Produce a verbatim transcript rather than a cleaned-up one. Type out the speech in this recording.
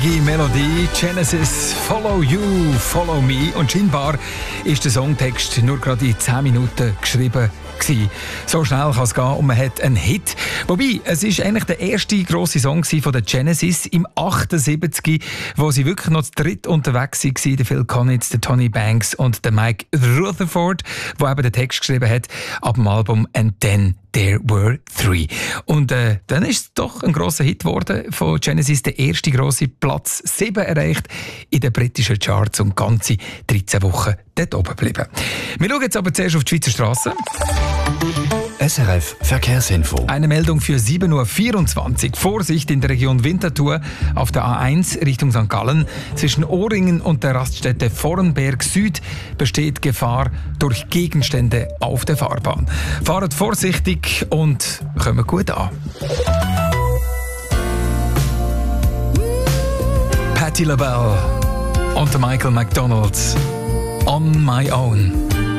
Die Melodie Genesis, Follow You, Follow Me. Und scheinbar ist der Songtext nur gerade in zehn Minuten geschrieben gewesen. So schnell kann es gehen und man hat einen Hit. Wobei, es ist eigentlich der erste grosse Song von der Genesis im achtundsiebzig, wo sie wirklich noch zu dritt unterwegs waren. Der Phil Collins, der Tony Banks und der Mike Rutherford, der eben den Text geschrieben hat ab dem Album «And Then There Were Three». Und äh, dann ist es doch ein grosser Hit geworden von Genesis, der erste grosse Platz sieben erreicht in den britischen Charts und ganze dreizehn Wochen dort oben geblieben. Wir schauen jetzt aber zuerst auf die Schweizer Strassen. S R F Verkehrsinfo. Eine Meldung für sieben Uhr vierundzwanzig. Vorsicht in der Region Winterthur auf der A eins Richtung Sankt Gallen. Zwischen Ohringen und der Raststätte Vorenberg Süd besteht Gefahr durch Gegenstände auf der Fahrbahn. Fahrt vorsichtig und kommt gut an. Patti LaBelle und Michael McDonald. On My Own.